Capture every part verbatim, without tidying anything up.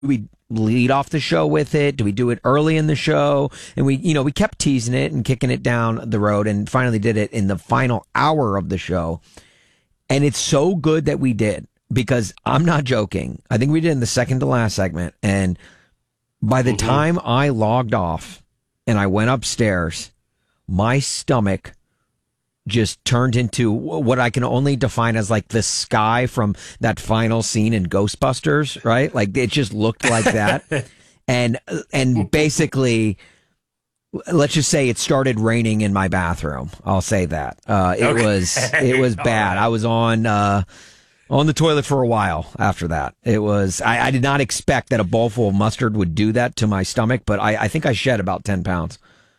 we lead off the show with it? Do we do it early in the show? And we, you know, we kept teasing it and kicking it down the road and finally did it in the final hour of the show. And it's so good that we did, because I'm not joking. I think we did in the second to last segment. And by the mm-hmm. time I logged off and I went upstairs, my stomach just turned into what I can only define as like the sky from that final scene in Ghostbusters, right? Like it just looked like that. and, and basically, let's just say it started raining in my bathroom. I'll say that. Uh, it okay. was, it was bad. Right. I was on, uh, on the toilet for a while after that. It was, I, I did not expect that a bowl full of mustard would do that to my stomach, but I, I think I shed about ten pounds.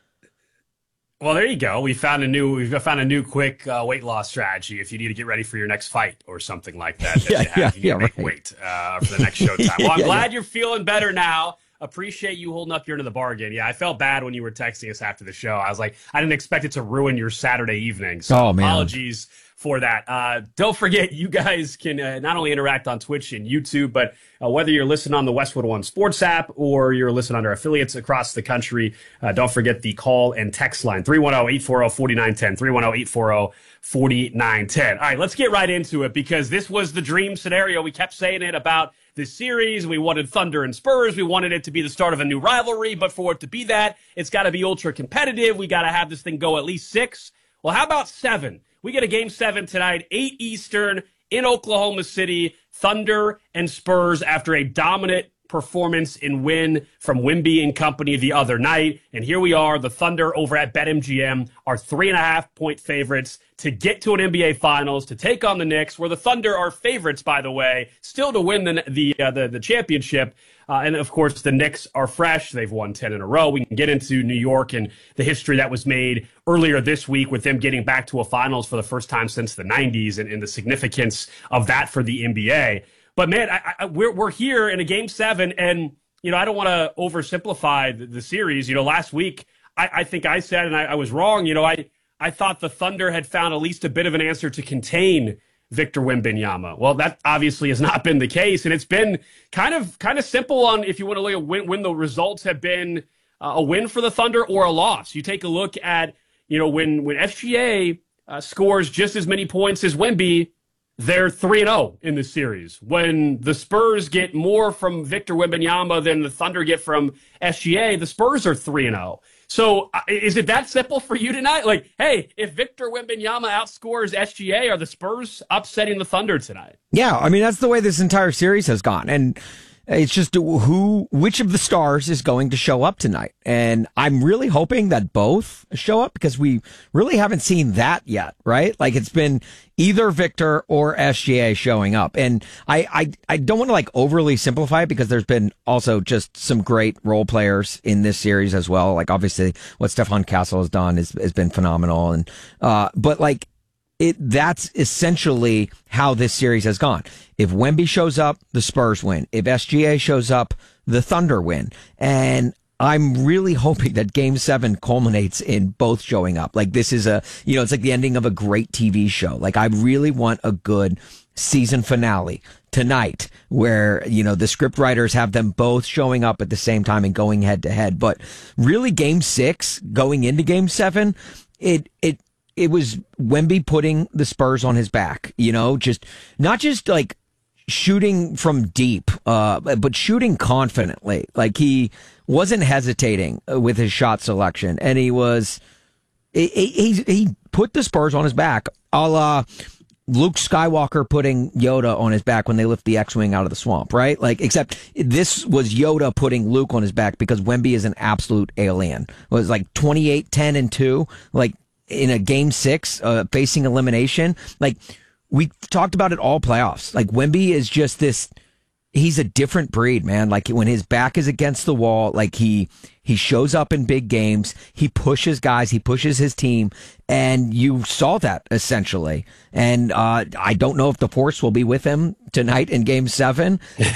Well, there you go. We found a new, we've found a new quick uh, weight loss strategy if you need to get ready for your next fight or something like that. that yeah, you have. yeah, you need yeah, to make right. weight uh, for the next showtime. Well, I'm yeah, glad yeah. you're feeling better now. Appreciate you holding up your end of the bargain. Yeah, I felt bad when you were texting us after the show. I was like, I didn't expect it to ruin your Saturday evening. So oh, man. apologies for that. Uh, don't forget, you guys can uh, not only interact on Twitch and YouTube, but uh, whether you're listening on the Westwood One Sports app or you're listening on our affiliates across the country, uh, don't forget the call and text line, three one zero, eight four zero, four nine one zero, three one zero, eight four zero, four nine one zero. All right, let's get right into it, because this was the dream scenario. We kept saying it about this series. We wanted Thunder and Spurs. We wanted it to be the start of a new rivalry, but for it to be that, it's got to be ultra competitive. We got to have this thing go at least six. Well, how about seven? We get a game seven tonight, eight Eastern in Oklahoma City, Thunder and Spurs after a dominant performance and win from Wemby and company the other night. And here we are, the Thunder over at BetMGM are three and a half point favorites to get to an N B A Finals, to take on the Knicks, where the Thunder are favorites, by the way, still to win the the uh, the, the championship. Uh, and, of course, the Knicks are fresh. They've won ten in a row. We can get into New York and the history that was made earlier this week with them getting back to a Finals for the first time since the nineties, and, and the significance of that for the N B A. But, man, I, I, we're, we're here in a Game seven, and, you know, I don't want to oversimplify the, the series. You know, last week, I, I think I said, and I, I was wrong, you know, I, I thought the Thunder had found at least a bit of an answer to contain Victor Wembanyama. Well, that obviously has not been the case, and it's been kind of kind of simple on if you want to look at when, when the results have been uh, a win for the Thunder or a loss. You take a look at, you know, when when S G A uh, scores just as many points as Wemby, they're three and oh in this series. When the Spurs get more from Victor Wembanyama than the Thunder get from S G A, the Spurs are three and oh. So uh, is it that simple for you tonight? Like, hey, if Victor Wembanyama outscores S G A, are the Spurs upsetting the Thunder tonight? Yeah, I mean, that's the way this entire series has gone. And it's just who, which of the stars is going to show up tonight? And I'm really hoping that both show up, because we really haven't seen that yet, right? Like, it's been either Victor or S G A showing up. And I, I, I don't want to like overly simplify it, because there's been also just some great role players in this series as well. Like, obviously what Stephon Castle has done has, has been phenomenal. And, uh, but like, It, that's essentially how this series has gone. If Wemby shows up, the Spurs win. If S G A shows up, the Thunder win. And I'm really hoping that Game seven culminates in both showing up. Like, this is a, you know, it's like the ending of a great T V show. Like, I really want a good season finale tonight where, you know, the script writers have them both showing up at the same time and going head to head. But really, Game six, going into Game seven, it, it, it was Wemby putting the Spurs on his back, you know, just not just like shooting from deep, uh, but shooting confidently. Like, he wasn't hesitating with his shot selection, and he was, he, he, he put the Spurs on his back, a la Luke Skywalker putting Yoda on his back when they lift the X-Wing out of the swamp, right? Like, except this was Yoda putting Luke on his back, because Wemby is an absolute alien. It was like twenty-eight, ten, and two, like, in a game six, uh, facing elimination. Like, we talked about it all playoffs. Like, Wemby is just this, he's a different breed, man. Like, when his back is against the wall, like, he, he shows up in big games. He pushes guys. He pushes his team. And you saw that essentially. And, uh, I don't know if the force will be with him tonight in game seven,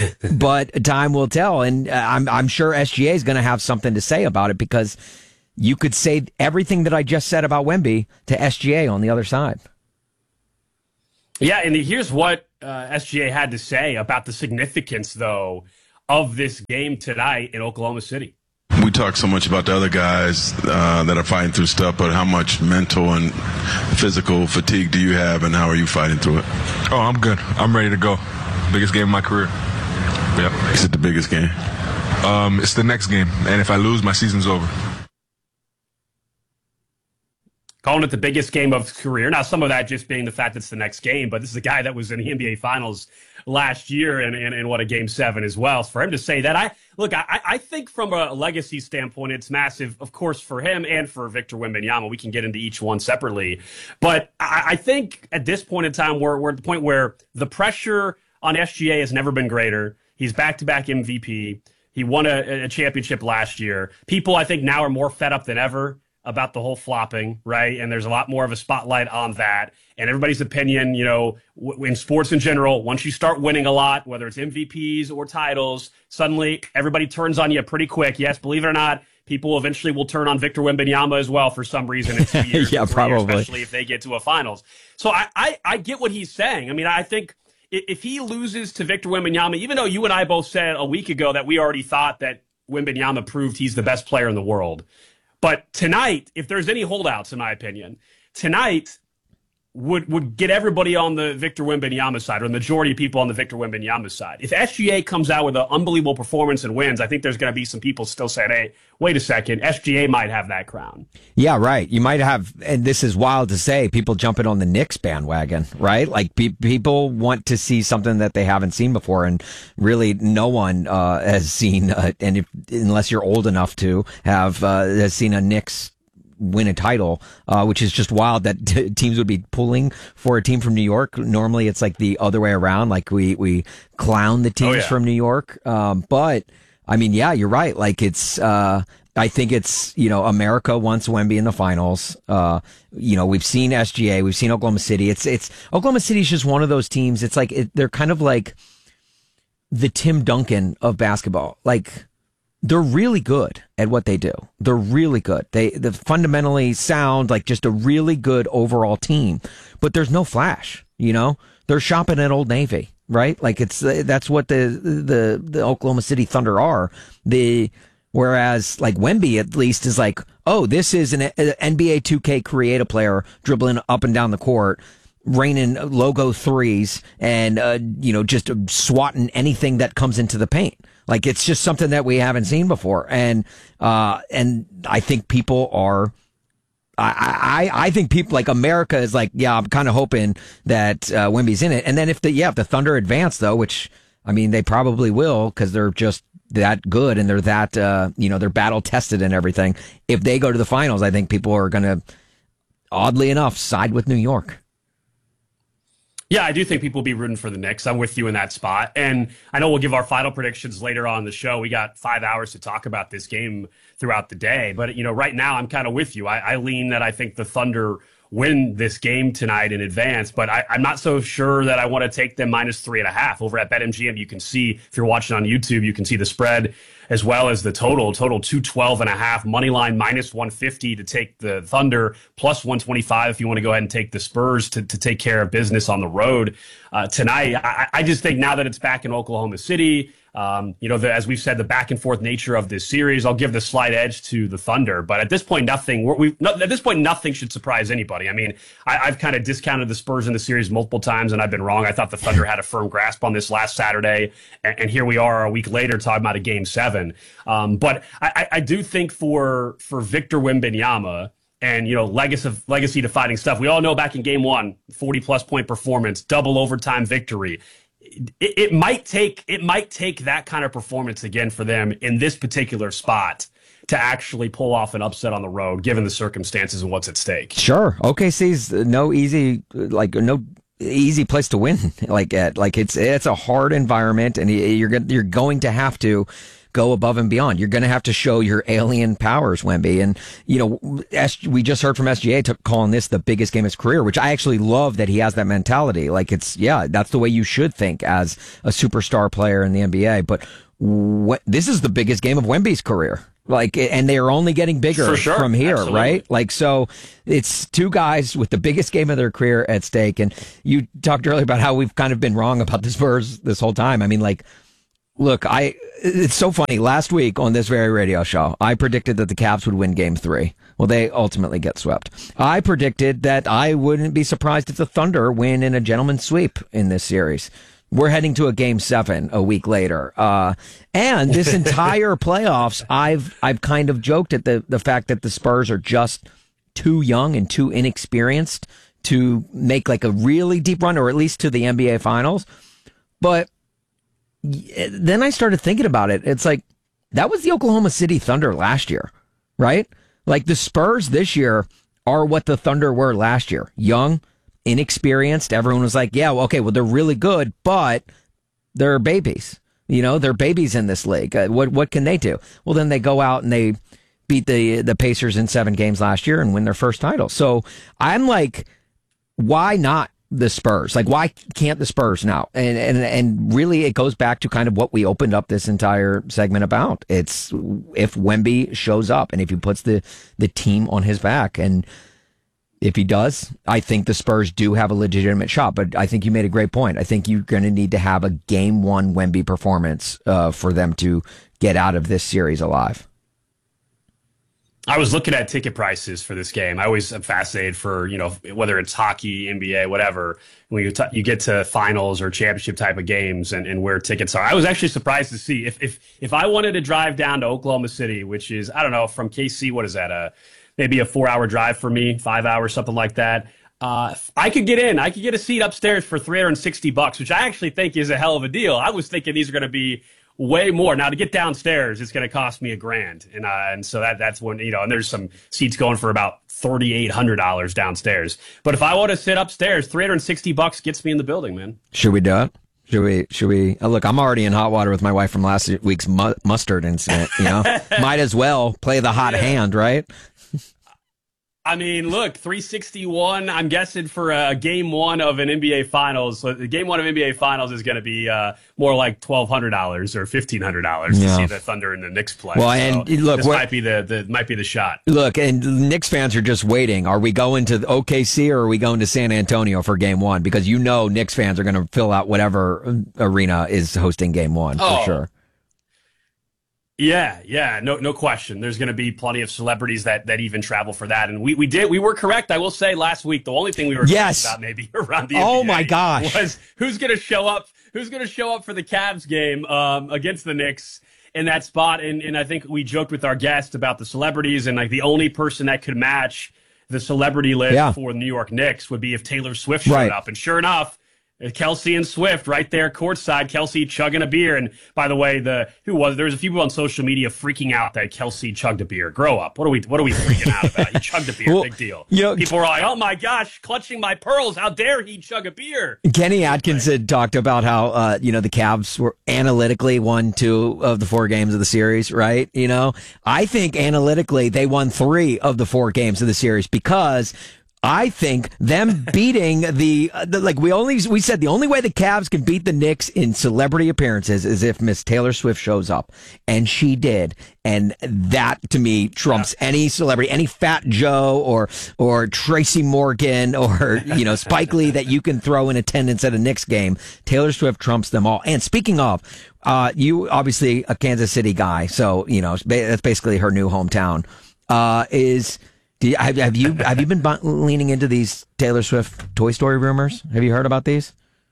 but time will tell. And uh, I'm, I'm sure S G A is going to have something to say about it, because you could say everything that I just said about Wemby to S G A on the other side. Yeah, and here's what uh, S G A had to say about the significance, though, of this game tonight in Oklahoma City. We talk so much about the other guys uh, that are fighting through stuff, but how much mental and physical fatigue do you have, and how are you fighting through it? Oh, I'm good. I'm ready to go. Biggest game of my career. Yep. Is it the biggest game? Um, it's the next game, and if I lose, my season's over. Calling it the biggest game of his career. Now, some of that just being the fact that it's the next game, but this is a guy that was in the N B A Finals last year and, and, and what a game seven as well. So for him to say that, I look, I, I think from a legacy standpoint, it's massive, of course, for him and for Victor Wembanyama. We can get into each one separately. But I, I think at this point in time, we're, we're at the point where the pressure on S G A has never been greater. He's back-to-back M V P. He won a, a championship last year. People, I think, now are more fed up than ever about the whole flopping, right? And there's a lot more of a spotlight on that. And everybody's opinion, you know, w- in sports in general, once you start winning a lot, whether it's M V Ps or titles, suddenly everybody turns on you pretty quick. Yes, believe it or not, people eventually will turn on Victor Wembanyama as well for some reason in two years, yeah, probably, years, especially if they get to a finals. So I, I, I get what he's saying. I mean, I think if he loses to Victor Wembanyama, even though you and I both said a week ago that we already thought that Wembanyama proved he's the best player in the world, but tonight, if there's any holdouts, in my opinion, tonight would would get everybody on the Victor Wembanyama side, or the majority of people on the Victor Wembanyama side. If S G A comes out with an unbelievable performance and wins, I think there's going to be some people still saying, hey, wait a second, S G A might have that crown. Yeah, right. You might have, and this is wild to say, people jumping on the Knicks bandwagon, right? Like pe- people want to see something that they haven't seen before, and really no one uh, has seen, uh, and if, unless you're old enough to have, uh, has seen a Knicks win a title, uh, which is just wild that t- teams would be pulling for a team from New York. Normally it's like the other way around. Like we, we clown the teams oh, yeah. from New York. Um, but I mean, yeah, you're right. Like it's, uh, I think it's, you know, America wants Wemby in the finals. Uh, you know, we've seen S G A, we've seen Oklahoma City. It's, it's, Oklahoma City is just one of those teams. It's like, it, they're kind of like the Tim Duncan of basketball. Like, they're really good at what they do. They're really good. They, they fundamentally sound like just a really good overall team, but there's no flash, you know? They're shopping at Old Navy, right? Like it's, that's what the, the, the Oklahoma City Thunder are. The, whereas like Wemby at least is like, oh, this is an N B A two K creative player dribbling up and down the court, raining logo threes and, uh, you know, just swatting anything that comes into the paint. Like it's just something that we haven't seen before. And, uh, and I think people are, I, I, I think people like America is like, yeah, I'm kind of hoping that, uh, Wemby's in it. And then if the, yeah, if the Thunder advance though, which I mean, they probably will because they're just that good and they're that, uh, you know, they're battle tested and everything. If they go to the finals, I think people are going to, oddly enough, side with New York. Yeah, I do think people will be rooting for the Knicks. I'm with you in that spot. And I know we'll give our final predictions later on in the show. We got five hours to talk about this game throughout the day. But, you know, right now I'm kind of with you. I, I lean that I think the Thunder win this game tonight in advance, but I, I'm not so sure that I want to take them minus three and a half. Over at BetMGM, you can see, if you're watching on YouTube, you can see the spread as well as the total. Total two twelve and a half, money line minus one fifty to take the Thunder, plus one twenty-five if you want to go ahead and take the Spurs to, to take care of business on the road uh, tonight. I, I just think now that it's back in Oklahoma City, Um, you know, the, as we've said, the back and forth nature of this series, I'll give the slight edge to the Thunder. But at this point, nothing. We're, we no, at this point, nothing should surprise anybody. I mean, I, I've kind of discounted the Spurs in the series multiple times, and I've been wrong. I thought the Thunder had a firm grasp on this last Saturday, and, and here we are a week later talking about a game seven. Um, but I, I do think for for Victor Wembanyama, and, you know, legacy, legacy defining stuff. We all know back in game one, forty plus point performance, double overtime victory. It, it might take it might take that kind of performance again for them in this particular spot to actually pull off an upset on the road, given the circumstances and what's at stake. Sure, O K C's no easy like no easy place to win. Like at like it's it's a hard environment, and you're you're going to have to go above and beyond. You're going to have to show your alien powers, Wemby. And, you know, S- we just heard from S G A t- calling this the biggest game of his career, which I actually love that he has that mentality. Like it's, yeah, that's the way you should think as a superstar player in the N B A. But wh- this is the biggest game of Wemby's career. Like, and they are only getting bigger sure. from here, Absolutely. right? Like, so it's two guys with the biggest game of their career at stake. And you talked earlier about how we've kind of been wrong about the Spurs this whole time. I mean, like, look, I it's so funny. Last week on this very radio show, I predicted that the Cavs would win game three. Well, they ultimately get swept. I predicted that I wouldn't be surprised if the Thunder win in a gentleman's sweep in this series. We're heading to a game seven a week later. Uh, and this entire playoffs, I've, I've kind of joked at the, the fact that the Spurs are just too young and too inexperienced to make like a really deep run, or at least to the N B A finals. But then I started thinking about it. It's like, that was the Oklahoma City Thunder last year, right? Like the Spurs this year are what the Thunder were last year. Young, inexperienced. Everyone was like, yeah, well, okay, well, they're really good, but they're babies. You know, they're babies in this league. Uh, what what can they do? Well, then they go out and they beat the the Pacers in seven games last year and win their first title. So I'm like, why not the Spurs? Like, why can't the Spurs now? And and and really, it goes back to kind of what we opened up this entire segment about. It's if Wemby shows up and if he puts the the team on his back, and if he does, I think the Spurs do have a legitimate shot. But I think you made a great point. I think you're going to need to have a game one Wemby performance uh, for them to get out of this series alive. I was looking at ticket prices for this game. I always am fascinated for, you know, whether it's hockey, N B A, whatever, when you, t- you get to finals or championship type of games and, and where tickets are. I was actually surprised to see if, if, if I wanted to drive down to Oklahoma City, which is, I don't know, from K C, what is that? Uh, maybe a four hour drive for me, five hours, something like that. Uh, I could get in, I could get a seat upstairs for three hundred sixty bucks, which I actually think is a hell of a deal. I was thinking these are going to be way more. Now to get downstairs, it's going to cost me a grand. And, uh, and so that, that's when, you know, and there's some seats going for about thirty-eight hundred dollars downstairs. But if I want to sit upstairs, three hundred sixty bucks gets me in the building, man. Should we do it? Should we, should we, uh, look, I'm already in hot water with my wife from last week's mu- mustard incident, you know, might as well play the hot yeah. hand, right? I mean, look, three sixty-one, I'm guessing for a game one of an N B A Finals. So the game one of N B A Finals is going to be uh, more like twelve hundred dollars or fifteen hundred dollars yeah. to see the Thunder and the Knicks play. Well, and so look, this might be the, the might be the shot. Look, and Knicks fans are just waiting. Are we going to O K C or are we going to San Antonio for game one? Because you know Knicks fans are going to fill out whatever arena is hosting game one oh. for sure. Yeah, yeah, no, no question. There's going to be plenty of celebrities that, that even travel for that, and we, we did we were correct. I will say last week the only thing we were yes. correct about maybe around the oh N B A my gosh was who's going to show up who's going to show up for the Cavs game um, against the Knicks in that spot, and and I think we joked with our guest about the celebrities, and like the only person that could match the celebrity list yeah. for the New York Knicks would be if Taylor Swift showed right. up, and sure enough. Kelsey and Swift right there courtside, Kelsey chugging a beer. And by the way, the who was there was a few people on social media freaking out that Kelsey chugged a beer. Grow up. What are we what are we freaking out about? He chugged a beer, well, big deal. You know, people were like, oh my gosh, clutching my pearls. How dare he chug a beer? Kenny Atkins had talked about how uh, you know, the Cavs were analytically won two of the four games of the series, right? You know, I think analytically they won three of the four games of the series because I think them beating the, uh, the like we only we said the only way the Cavs can beat the Knicks in celebrity appearances is if Miss Taylor Swift shows up, and she did, and that to me trumps yeah. any celebrity, any Fat Joe or or Tracy Morgan or you know Spike Lee that you can throw in attendance at a Knicks game. Taylor Swift trumps them all. And speaking of, uh, you obviously a Kansas City guy, so you know that's basically her new hometown. Uh, is Do you, have, have you have you been leaning into these Taylor Swift Toy Story rumors? Have you heard about these?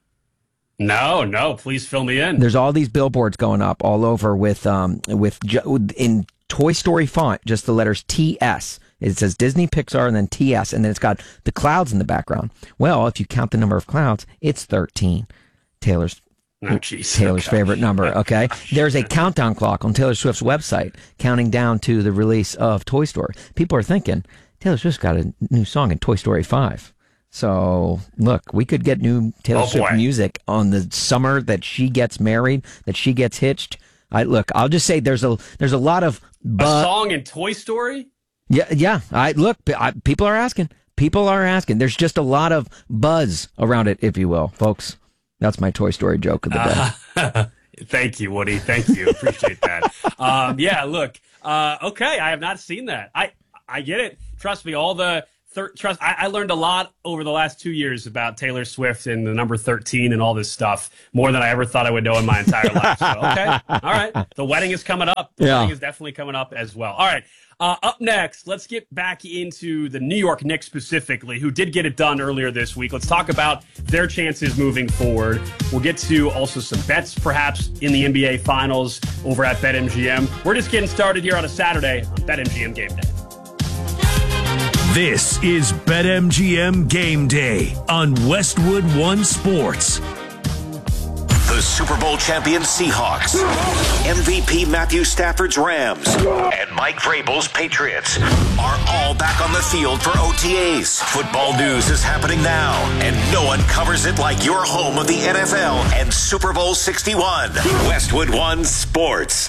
No, no. Please fill me in. There's all these billboards going up all over with um with in Toy Story font, just the letters T S. It says Disney, Pixar, and then T S, and then it's got the clouds in the background. Well, if you count the number of clouds, it's thirteen. Taylor's Oh, geez. Taylor's okay. favorite number, okay? There's a countdown clock on Taylor Swift's website counting down to the release of Toy Story. People are thinking, Taylor Swift's got a new song in Toy Story five. So, look, we could get new Taylor oh, Swift boy. music on the summer that she gets married, that she gets hitched. I Look, I'll just say there's a there's a lot of... Bu- a song in Toy Story? Yeah, yeah. I Look, I, people are asking. People are asking. There's just a lot of buzz around it, if you will, folks. That's my Toy Story joke of the day. Uh, thank you, Woody. Thank you. Appreciate that. Um, yeah, look. Uh, okay, I have not seen that. I I get it. Trust me, all the Thir- trust, I, I learned a lot over the last two years about Taylor Swift and the number thirteen and all this stuff, more than I ever thought I would know in my entire life. So, okay, all right. The wedding is coming up. The yeah. wedding is definitely coming up as well. All right. Uh, up next, let's get back into the New York Knicks specifically, who did get it done earlier this week. Let's talk about their chances moving forward. We'll get to also some bets, perhaps, in the N B A Finals over at BetMGM. We're just getting started here on a Saturday on BetMGM Game Day. This is BetMGM Game Day on Westwood One Sports. The Super Bowl champion Seahawks, M V P Matthew Stafford's Rams, and Mike Vrabel's Patriots are all back on the field for O T As. Football news is happening now, and no one covers it like your home of the N F L and Super Bowl sixty-one. Westwood One Sports.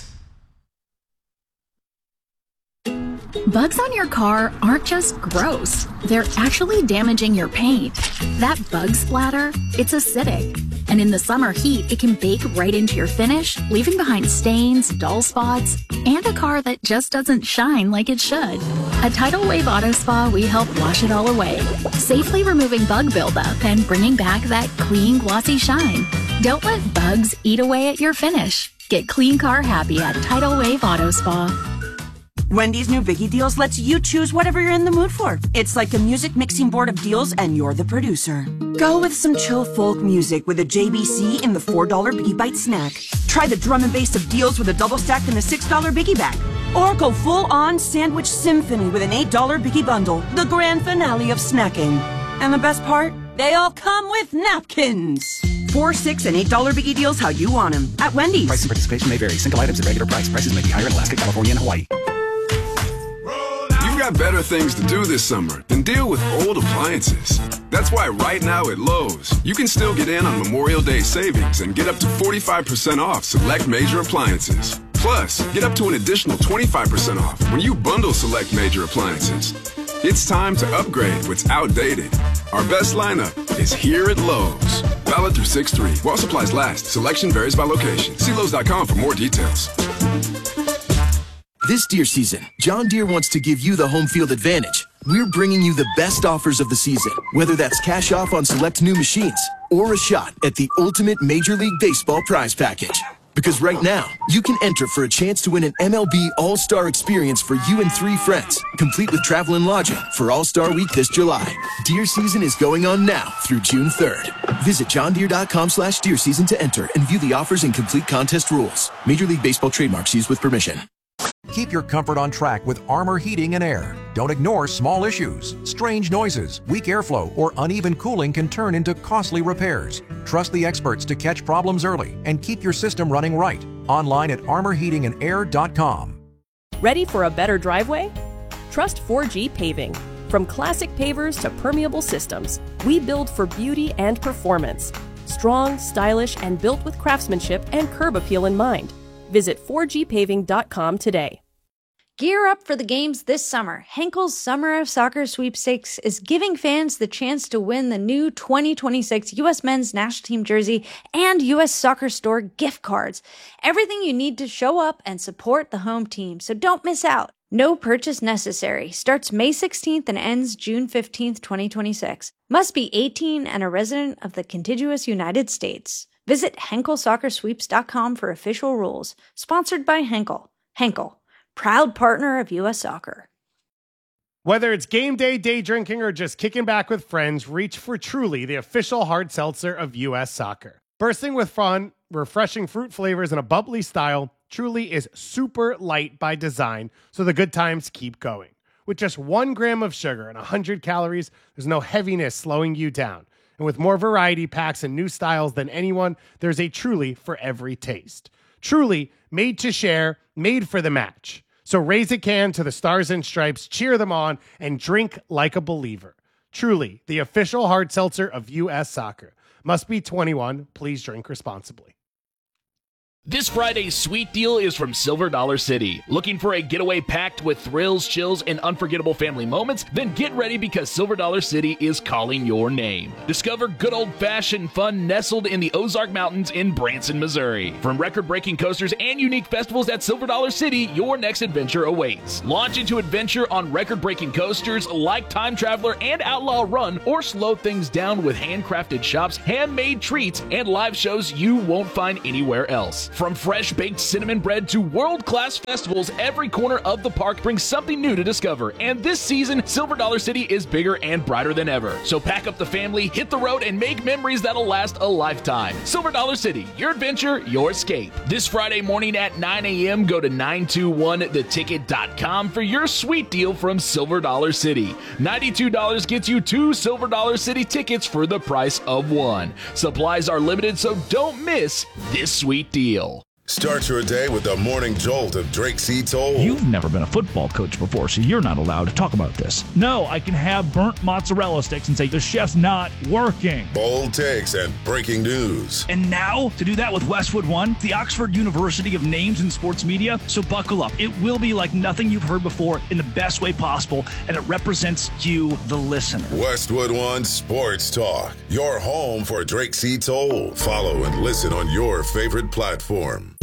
Bugs on your car aren't just gross. They're actually damaging your paint. That bug splatter, it's acidic. And in the summer heat, it can bake right into your finish, leaving behind stains, dull spots, and a car that just doesn't shine like it should. At Tidal Wave Auto Spa, we help wash it all away, safely removing bug buildup and bringing back that clean, glossy shine. Don't let bugs eat away at your finish. Get clean car happy at Tidal Wave Auto Spa. Wendy's new Biggie Deals lets you choose whatever you're in the mood for. It's like a music mixing board of deals, and you're the producer. Go with some chill folk music with a J B C in the four dollar Biggie Bite snack. Try the drum and bass of deals with a double stack in the six dollar Biggie Bag. Or go full-on sandwich symphony with an eight dollar Biggie Bundle, the grand finale of snacking. And the best part? They all come with napkins. Four, six, and eight dollar Biggie Deals how you want them at Wendy's. Price and participation may vary. Single items at regular price. Prices may be higher in Alaska, California, and Hawaii. You've got better things to do this summer than deal with old appliances. That's why right now at Lowe's, you can still get in on Memorial Day savings and get up to forty-five percent off select major appliances. Plus, get up to an additional twenty-five percent off when you bundle select major appliances. It's time to upgrade what's outdated. Our best lineup is here at Lowe's. Valid through six three. While supplies last. Selection varies by location. See Lowe's dot com for more details. This deer season, John Deere wants to give you the home field advantage. We're bringing you the best offers of the season, whether that's cash off on select new machines or a shot at the ultimate Major League Baseball prize package. Because right now, you can enter for a chance to win an M L B All-Star experience for you and three friends, complete with travel and lodging for All-Star Week this July. Deer season is going on now through June third. Visit john deere dot com slash deer season to enter and view the offers and complete contest rules. Major League Baseball trademarks used with permission. Keep your comfort on track with Armor Heating and Air. Don't ignore small issues. Strange noises, weak airflow, or uneven cooling can turn into costly repairs. Trust the experts to catch problems early and keep your system running right. Online at armor heating and air dot com. Ready for a better driveway? Trust four G Paving. From classic pavers to permeable systems, we build for beauty and performance. Strong, stylish, and built with craftsmanship and curb appeal in mind. Visit four G paving dot com today. Gear up for the games this summer. Henkel's Summer of Soccer Sweepstakes is giving fans the chance to win the new twenty twenty-six U S Men's National Team jersey and U S Soccer Store gift cards. Everything you need to show up and support the home team, so don't miss out. No purchase necessary. Starts May sixteenth and ends June fifteenth, twenty twenty-six. Must be eighteen and a resident of the contiguous United States. Visit henkel soccer sweeps dot com for official rules. Sponsored by Henkel. Henkel, proud partner of U S Soccer. Whether it's game day, day drinking, or just kicking back with friends, reach for Truly, the official hard seltzer of U S Soccer. Bursting with fun, refreshing fruit flavors, and a bubbly style, Truly is super light by design, so the good times keep going. With just one gram of sugar and one hundred calories, there's no heaviness slowing you down. And with more variety packs and new styles than anyone, there's a Truly for every taste. Truly, made to share, made for the match. So raise a can to the Stars and Stripes, cheer them on, and drink like a believer. Truly, the official hard seltzer of U S Soccer. Must be twenty-one. Please drink responsibly. This Friday's sweet deal is from Silver Dollar City. Looking for a getaway packed with thrills, chills, and unforgettable family moments? Then get ready because Silver Dollar City is calling your name. Discover good old-fashioned fun nestled in the Ozark Mountains in Branson, Missouri. From record-breaking coasters and unique festivals at Silver Dollar City, your next adventure awaits. Launch into adventure on record-breaking coasters like Time Traveler and Outlaw Run, or slow things down with handcrafted shops, handmade treats, and live shows you won't find anywhere else. From fresh-baked cinnamon bread to world-class festivals, every corner of the park brings something new to discover. And this season, Silver Dollar City is bigger and brighter than ever. So pack up the family, hit the road, and make memories that'll last a lifetime. Silver Dollar City, your adventure, your escape. This Friday morning at nine a.m., go to nine two one the ticket dot com for your sweet deal from Silver Dollar City. ninety-two dollars gets you two Silver Dollar City tickets for the price of one. Supplies are limited, so don't miss this sweet deal. Start your day with the morning jolt of Drake C. Toll. You've never been a football coach before, so you're not allowed to talk about this. No, I can have burnt mozzarella sticks and say the chef's not working. Bold takes and breaking news. And now, to do that with Westwood One, the Oxford University of Names in Sports Media. So buckle up. It will be like nothing you've heard before in the best way possible, and it represents you, the listener. Westwood One Sports Talk, your home for Drake C. Toll. Follow and listen on your favorite platform.